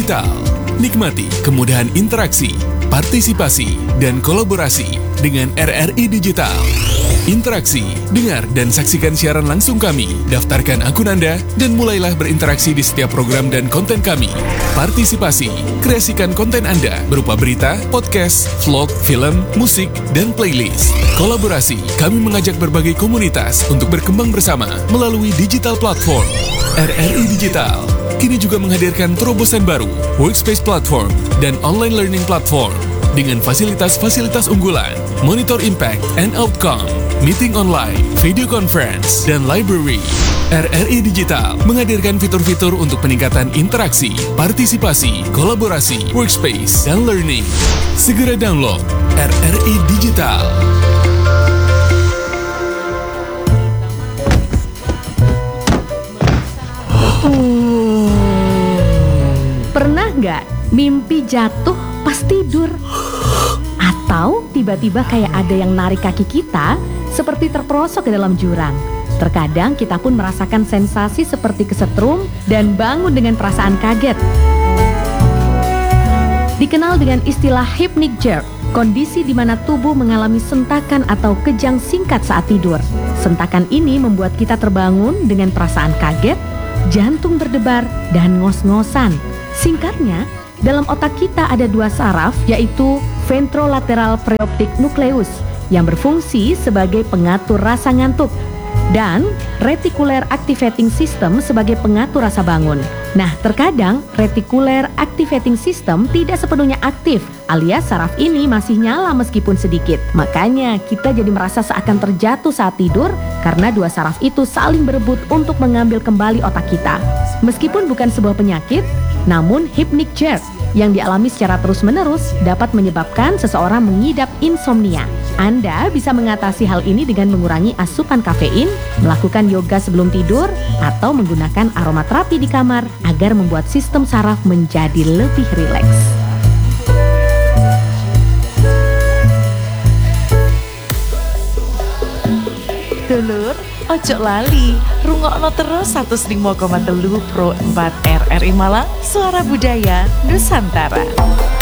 Digital. Nikmati kemudahan interaksi, partisipasi, dan kolaborasi dengan RRI Digital. Interaksi, dengar dan saksikan siaran langsung kami, daftarkan akun Anda, dan mulailah berinteraksi di setiap program dan konten kami. Partisipasi, kreasikan konten Anda berupa berita, podcast, vlog, film, musik, dan playlist. Kolaborasi, kami mengajak berbagai komunitas untuk berkembang bersama melalui digital platform. RRI Digital kini juga menghadirkan terobosan baru, workspace platform, dan online learning platform dengan fasilitas-fasilitas unggulan, monitor impact and outcome, meeting online, video conference, dan library. RRI Digital menghadirkan fitur-fitur untuk peningkatan interaksi, partisipasi, kolaborasi, workspace, dan learning. Segera download RRI Digital. Pernah nggak mimpi jatuh pas tidur? Atau tiba-tiba kayak ada yang narik kaki kita seperti terperosok ke dalam jurang. Terkadang kita pun merasakan sensasi seperti kesetrum dan bangun dengan perasaan kaget. Dikenal dengan istilah hypnic jerk, kondisi di mana tubuh mengalami sentakan atau kejang singkat saat tidur. Sentakan ini membuat kita terbangun dengan perasaan kaget, jantung berdebar, dan ngos-ngosan. Singkatnya, dalam otak kita ada dua saraf, yaitu ventrolateral preoptic nucleus yang berfungsi sebagai pengatur rasa ngantuk dan reticular activating system sebagai pengatur rasa bangun. Nah, terkadang reticular activating system tidak sepenuhnya aktif, alias saraf ini masih nyala meskipun sedikit. Makanya kita jadi merasa seakan terjatuh saat tidur karena dua saraf itu saling berebut untuk mengambil kembali otak kita. Meskipun bukan sebuah penyakit, namun hypnic jerk yang dialami secara terus-menerus dapat menyebabkan seseorang mengidap insomnia. Anda bisa mengatasi hal ini dengan mengurangi asupan kafein, melakukan yoga sebelum tidur, atau menggunakan aromaterapi di kamar agar membuat sistem saraf menjadi lebih rileks. Dulur, ojo lali, rungokno terus 105,3 Pro 4 RRI Malang, Suara Budaya Nusantara.